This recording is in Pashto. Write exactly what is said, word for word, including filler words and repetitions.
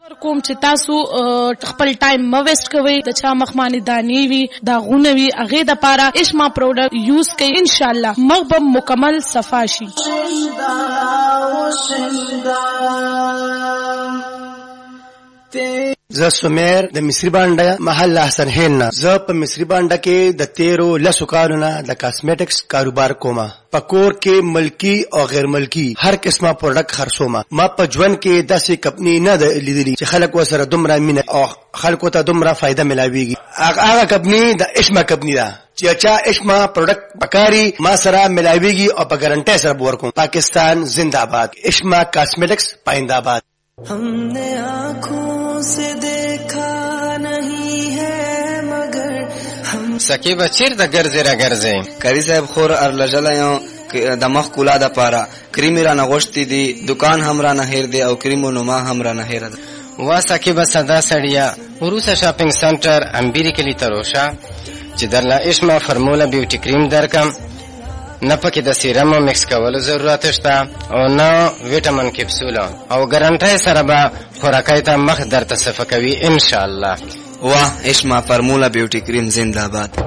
کوم چې تاسو خپل ټایم مه ویسټ کوئ. د چا مخ باندې دانې وي داغونه وي هغې دپاره اشما پروډکټ یوز کوئ انشاءالله مخ به مکمل صفا شي. زه سمیر د مصری بانډه محل احسن هیل نه. زه په مصری بانډه کې د تیرو لسو کالو نه د کاسمیټکس کاروبار کومه. په کور کې ملکی او غیر ملکی هر قسمه پروډکټ خرڅومه. ما په ژوند کې داسې کمپنی نه ده لیدلې چې خلک ورسره دومره مینه او خلکو ته دومره فایده ملاویږي. هغه کمپنی د اشما کمپنی ده چې چا اشما پروډکټ پکاري ما سره ملاویږي او په ګارانټي سره ورکوم. پاکستان زنده باد. اشما کاسمیټکس پاینده آباد. ہم نے آنکھوں سے دیکھا نہیں ہے مگر ہم سکی بچیر د ګرځې را ګرځې. کری صاحب خور ارلجله یو د مخ کولا د پاره کریمی را نغوشتی دی دکان هم را نه هیر دی او کریمو نو ما هم را نه هیر دی. وا سکی به صدا سړیا وروسه شاپینګ سنټر امبیری کلی تروشا چې درلا اشما فرمولا بیوټی کریم درکم. نه پکې د سیرم مکس کولو ضرورت شته او نه ویټامین کپسول او ګارانټي سره به خوراکای ته مخ درته صفه کوي ان شاء الله. واه اشما فرمولا بیوټی کریم زنده باد.